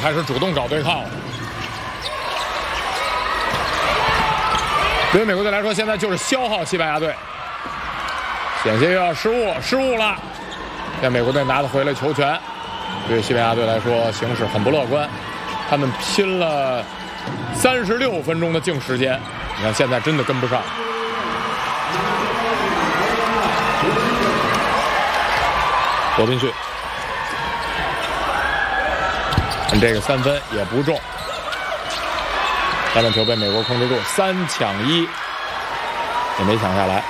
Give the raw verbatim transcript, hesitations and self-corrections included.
开始主动找对抗了。对于美国队来说，现在就是消耗西班牙队，险些又要失误，失误了。现在美国队拿得回来球权，对于西班牙队来说形势很不乐观。他们拼了三十六分钟的净时间，你看现在真的跟不上。罗宾逊，这个三分也不中。下半球被美国控制住，三抢一也没抢下来。